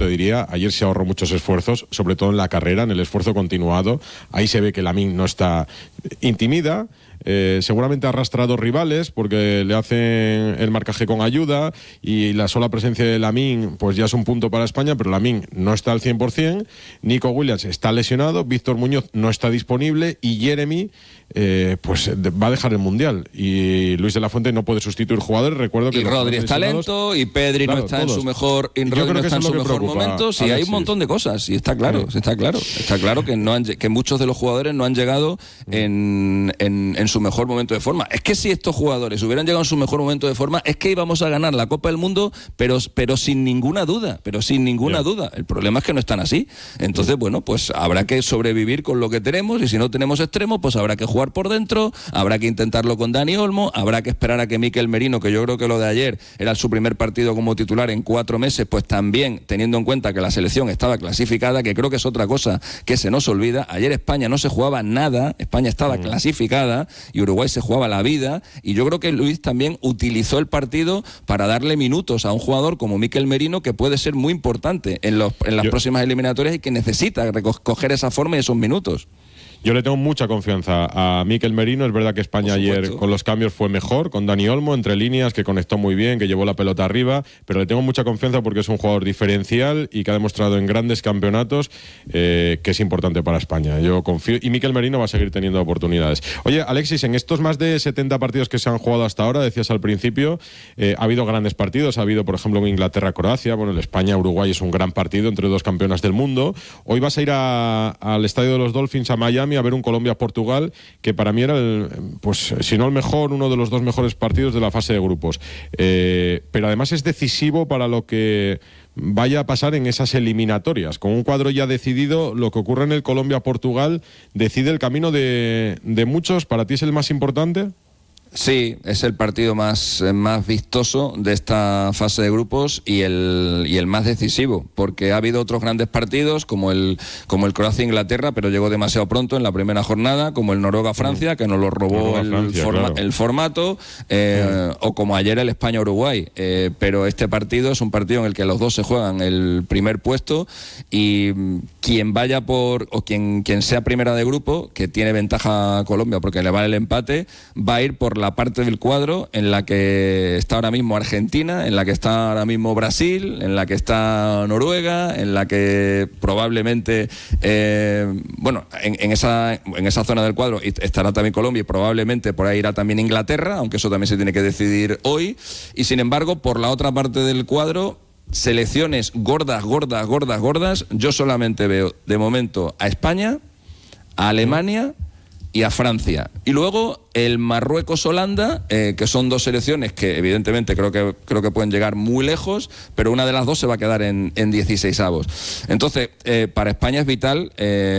diría, ayer se ahorró muchos esfuerzos, sobre todo en la carrera, en el esfuerzo continuado. Ahí se ve que Lamine no está intimida. Seguramente ha arrastrado rivales porque le hacen el marcaje con ayuda y la sola presencia de Lamine pues ya es un punto para España, pero Lamine no está al 100%, Nico Williams está lesionado, Víctor Muñoz no está disponible y Jeremy pues va a dejar el Mundial y Luis de la Fuente no puede sustituir jugadores. Recuerdo que y Rodri está lento y Pedri no está en su mejor momento. Sí, hay un montón de cosas y está claro, está claro que muchos de los jugadores no han llegado en su mejor momento de forma. Es que si estos jugadores hubieran llegado en su mejor momento de forma, es que íbamos a ganar la Copa del Mundo, pero sin ninguna duda, duda. El problema es que no están así. Entonces, bueno, pues habrá que sobrevivir con lo que tenemos y si no tenemos extremos, pues habrá que jugar por dentro, habrá que intentarlo con Dani Olmo, habrá que esperar a que Mikel Merino, que yo creo que lo de ayer era su primer partido como titular en 4 meses, pues también teniendo en cuenta que la selección estaba clasificada, que creo que es otra cosa que se nos olvida. Ayer España no se jugaba nada, España estaba clasificada y Uruguay se jugaba la vida, y yo creo que Luis también utilizó el partido para darle minutos a un jugador como Mikel Merino, que puede ser muy importante en las próximas eliminatorias y que necesita recoger esa forma y esos minutos. Yo le tengo mucha confianza a Mikel Merino. Es verdad que España ayer con los cambios fue mejor, con Dani Olmo entre líneas, que conectó muy bien, que llevó la pelota arriba, pero le tengo mucha confianza porque es un jugador diferencial y que ha demostrado en grandes campeonatos que es importante para España. Yo confío, y Mikel Merino va a seguir teniendo oportunidades. Oye, Alexis, en estos más de 70 partidos que se han jugado hasta ahora, decías al principio, ha habido grandes partidos. Ha habido, por ejemplo, Inglaterra-Croacia. Bueno, el España-Uruguay es un gran partido entre dos campeonas del mundo. Hoy vas a ir al estadio de los Dolphins a Miami a ver un Colombia-Portugal, que para mí era pues si no el mejor, uno de los 2 mejores partidos de la fase de grupos. Pero además es decisivo para lo que vaya a pasar en esas eliminatorias. Con un cuadro ya decidido, lo que ocurre en el Colombia-Portugal decide el camino de muchos. ¿Para ti es el más importante? Sí, es el partido más vistoso de esta fase de grupos y el más decisivo, porque ha habido otros grandes partidos como el Croacia-Inglaterra, pero llegó demasiado pronto en la primera jornada, como el Noruega-Francia, que nos lo robó el formato, o como ayer el España-Uruguay, pero este partido es un partido en el que los dos se juegan el primer puesto y quien vaya quien sea primera de grupo, que tiene ventaja a Colombia porque le vale el empate, va a ir por la parte del cuadro en la que está ahora mismo Argentina, en la que está ahora mismo Brasil, en la que está Noruega, en la que probablemente en esa zona del cuadro estará también Colombia y probablemente por ahí irá también Inglaterra, aunque eso también se tiene que decidir hoy. Y sin embargo, por la otra parte del cuadro, selecciones gordas, yo solamente veo de momento a España, a Alemania y a Francia. Y luego el Marruecos-Holanda, que son 2 selecciones que evidentemente creo que pueden llegar muy lejos, pero una de las 2 se va a quedar en 16avos. Entonces, para España es vital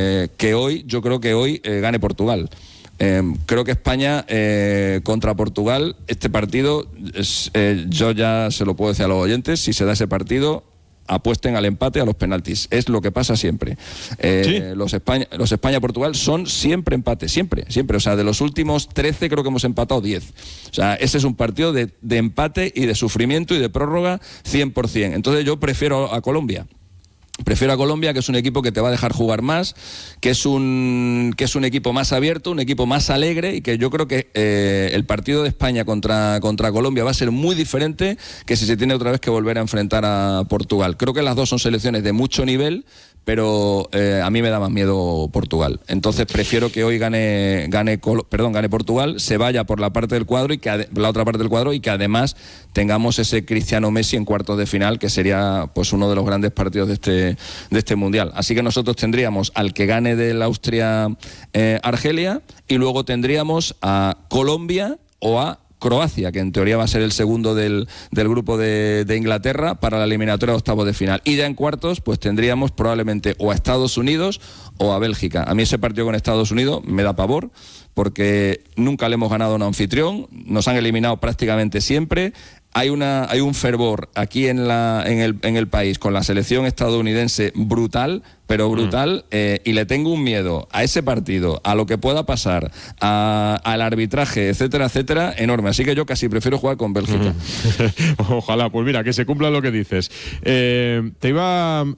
yo creo que hoy gane Portugal. Creo que España contra Portugal, este partido, yo ya se lo puedo decir a los oyentes, si se da ese partido, apuesten al empate, a los penaltis. Es lo que pasa siempre. ¿Sí? Los España-Portugal son siempre empate, siempre. O sea, de los últimos 13 creo que hemos empatado 10. O sea, ese es un partido de empate y de sufrimiento y de prórroga 100%. Entonces yo prefiero a Colombia. Prefiero a Colombia, que es un equipo que te va a dejar jugar más, que es un equipo más abierto, un equipo más alegre, y que yo creo que el partido de España contra Colombia va a ser muy diferente que si se tiene otra vez que volver a enfrentar a Portugal. Creo que las dos son selecciones de mucho nivel, pero a mí me da más miedo Portugal. Entonces prefiero que hoy gane Portugal, se vaya por la parte del cuadro la otra parte del cuadro, y que además tengamos ese Cristiano Messi en cuartos de final, que sería pues uno de los grandes partidos de este mundial. Así que nosotros tendríamos al que gane del Austria-Argelia, y luego tendríamos a Colombia o a Croacia, que en teoría va a ser el segundo del grupo de Inglaterra para la eliminatoria de octavos de final. Y ya en cuartos, pues tendríamos probablemente o a Estados Unidos o a Bélgica. A mí ese partido con Estados Unidos me da pavor, porque nunca le hemos ganado a un anfitrión, nos han eliminado prácticamente siempre. Hay un fervor aquí en el país con la selección estadounidense brutal, pero brutal, y le tengo un miedo a ese partido, a lo que pueda pasar, al arbitraje, etcétera, etcétera, enorme. Así que yo casi prefiero jugar con Bélgica. Ojalá, pues mira, que se cumpla lo que dices. Te iba